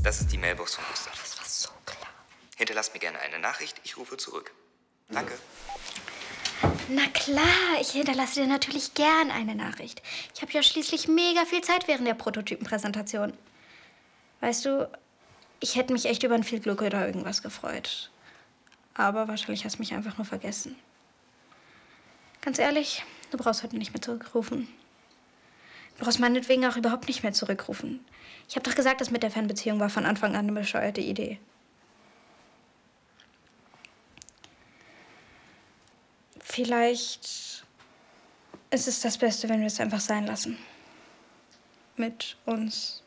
Das ist die Mailbox von Gustav. Das war so klar. Hinterlasst mir gerne eine Nachricht, ich rufe zurück. Danke. Na klar, ich hinterlasse dir natürlich gern eine Nachricht. Ich habe ja schließlich mega viel Zeit während der Prototypenpräsentation. Weißt du, ich hätte mich echt über ein viel Glück oder irgendwas gefreut. Aber wahrscheinlich hast du mich einfach nur vergessen. Ganz ehrlich, du brauchst heute nicht mehr zurückrufen. Du brauchst meinetwegen auch überhaupt nicht mehr zurückrufen. Ich habe doch gesagt, das mit der Fernbeziehung war von Anfang an eine bescheuerte Idee. Vielleicht ist es das Beste, wenn wir es einfach sein lassen. Mit uns.